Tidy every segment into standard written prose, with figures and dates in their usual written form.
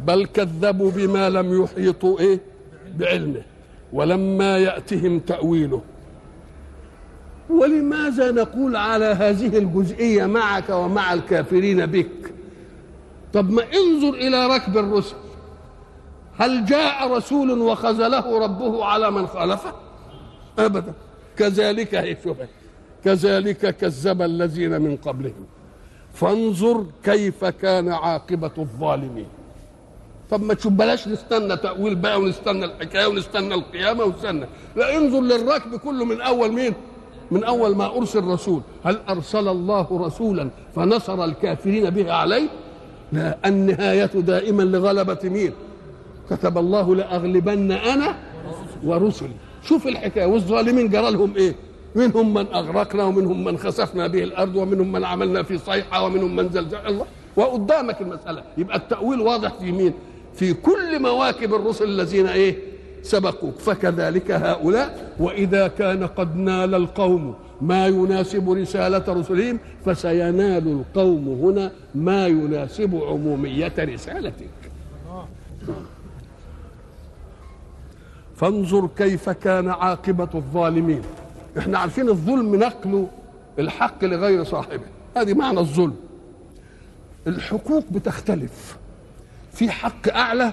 بل كذبوا بما لم يحيطوا بعلمه ولما يأتهم تأويله. ولماذا نقول على هذه الجزئية معك ومع الكافرين بك؟ طب ما انظر إلى ركب الرسل، هل جاء رسول وخذله ربه على من خالفه؟ أبدا. كذلك كذب الذين من قبلهم فانظر كيف كان عاقبة الظالمين. طب ما تشوف، بلاش نستنى تأويل بقى ونستنى الحكاية ونستنى القيامة ونستنى، لا، انظر للركب كله من أول مين؟ من أول ما أرسل رسول. هل أرسل الله رسولا فنصر الكافرين به عليه؟ لا، النهاية دائما لغلبة مين؟ كتب الله لأغلبن أنا ورسلي. شوف الحكاية. والظالمين جرى لهم إيه؟ منهم من أغرقنا ومنهم من خسفنا به الأرض ومنهم من عملنا في صيحة ومنهم من زلزل الله. وقدامك المسألة. يبقى التأويل واضح في مين؟ في كل مواكب الرسل الذين سبقوك. فكذلك هؤلاء، وإذا كان قد نال القوم ما يناسب رسالة رسلهم فسينال القوم هنا ما يناسب عمومية رسالتك. فانظر كيف كان عاقبة الظالمين. احنا عارفين الظلم نقل الحق لغير صاحبه، هذه معنى الظلم. الحقوق بتختلف، في حق أعلى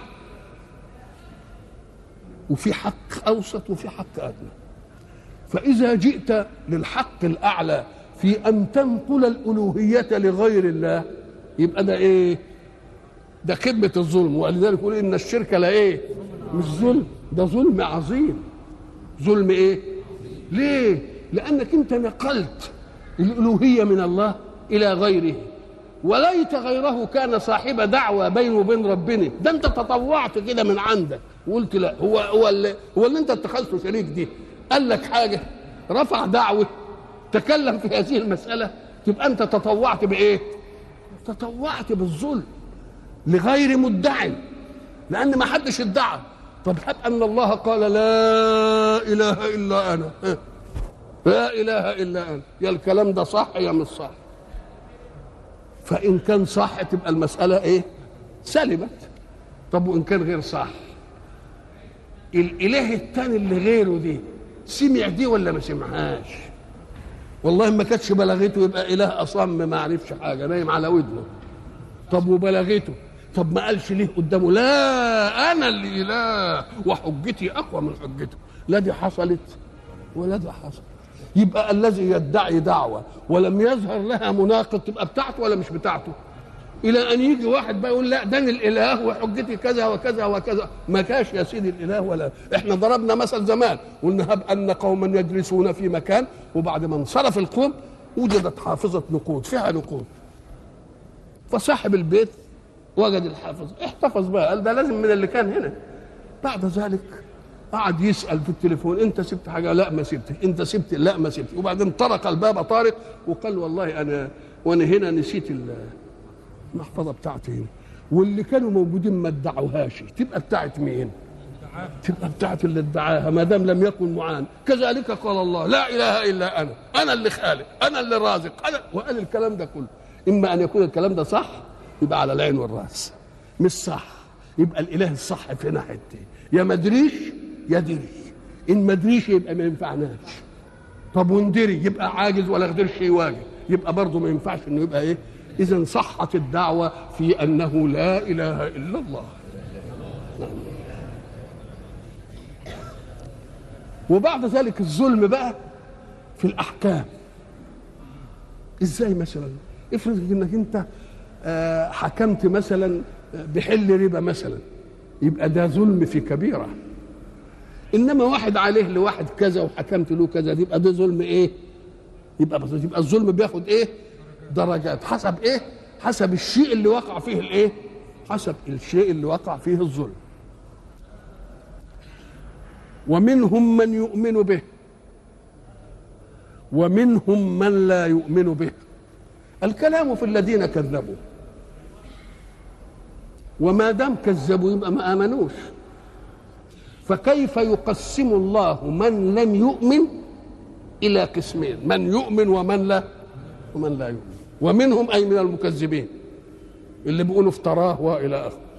وفي حق أوسط وفي حق أدنى. فإذا جئت للحق الأعلى في أن تنقل الألوهية لغير الله يبقى ده ده خدمة الظلم. ولذلك يقول إن الشرك لا مش ظلم، ده ظلم عظيم. ظلم ليه؟ لأنك أنت نقلت الألوهية من الله إلى غيره، وليت غيره كان صاحب دعوة بينه وبين ربنا. ده أنت تطوعت كده من عندك وقلت لا، هو اللي أنت اتخذته شريك دي قال لك حاجة، رفع دعوة، تكلم في هذه المسألة، تبقى أنت تطوعت بإيه؟ تطوعت بالظلم لغير مدعي، لأن ما حدش ادعى. طب حتى أن الله قال لا إله إلا أنا، لا إله إلا أنا، يا الكلام ده صح يا مش صح؟ فإن كان صح تبقى المسألة سلمت. طب وإن كان غير صح، الإله الثاني اللي غيره دي سمع دي ولا ما سمعهاش؟ والله ما كانتش بلغته يبقى إله أصم ما عرفش حاجة، نايم على ودنه. طب وبلغته، طب ما قالش ليه قدامه لا أنا اللي إله وحجتي أقوى من حجته؟ لا دي حصلت ولا دي حصلت. يبقى الذي يدعي دعوة ولم يظهر لها مناقض تبقى بتاعته ولا مش بتاعته؟ إلى أن يجي واحد بقى يقول لا ده الإله وحجتي كذا وكذا وكذا. ما كاش يا سيدي الإله ولا. إحنا ضربنا مثل زمان قلنا هب أن قوما يجلسون في مكان، وبعد ما انصرف القوم وجدت حافظة نقود فيها نقود، فصاحب البيت وجد الحافظ احتفظ بقى، قال ده لازم من اللي كان هنا. بعد ذلك قعد يسأل في التليفون انت سبت حاجة؟ لا ما سبتش. انت سبت؟ لا ما سبت. وبعدين طرق الباب طارق وقال والله انا وانا هنا نسيت المحفظة بتاعتي هنا. واللي كانوا موجودين ما ادعوهاش، تبقى بتاعت مين؟ تبقى بتاعت اللي ادعاها ما دام لم يكن معان. كذلك قال الله لا اله الا انا اللي خالق، انا اللي رازق، انا. وقال الكلام ده كله. اما ان يكون الكلام ده صح يبقى على العين والراس، مش صح يبقى الاله الصح في ناحيتين، يا مدريش يا دري. ان مدريش يبقى ما ينفعناش. طب وندري يبقى عاجز ولا قدرش يواجه، يبقى برضه ما ينفعش انه يبقى اذا صحت الدعوه في انه لا اله الا الله. وبعد ذلك الظلم بقى في الاحكام. ازاي مثلا؟ افرض انك انت حكمت مثلا بحل ربا مثلا، يبقى ده ظلم في كبيرة. انما واحد عليه لواحد كذا وحكمت له كذا، يبقى ده ظلم يبقى الظلم بياخد درجات حسب حسب الشيء اللي وقع فيه حسب الشيء اللي وقع فيه الظلم. ومنهم من يؤمن به ومنهم من لا يؤمن به. الكلام في الذين كذبوا، وما دام كذبوا يبقى ما آمنوش. فكيف يقسم الله من لم يؤمن إلى قسمين، من يؤمن ومن لا يؤمن. ومنهم أي من المكذبين اللي بيقولوا افتراه وإلى آخره.